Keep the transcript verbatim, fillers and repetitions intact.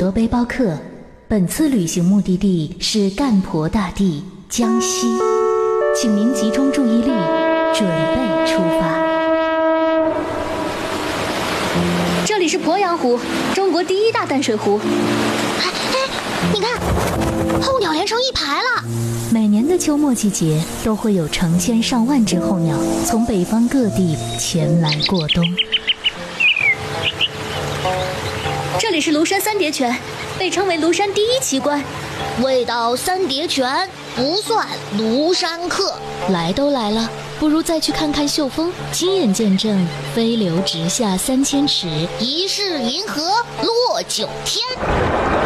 多背包客，本次旅行目的地是干婆大地江西，请您集中注意力，准备出发。 这里是鄱阳湖，中国第一大淡水湖。 哎哎，你看，候鸟连成一排了。 每年的秋末季节，都会有成千上万只候鸟从北方各地前来过冬。 这里是庐山三叠泉，被称为庐山第一奇观。 未到三叠泉不算庐山客。 来都来了，不如再去看看秀峰，亲眼见证飞流直下三千尺， 疑是银河落九天。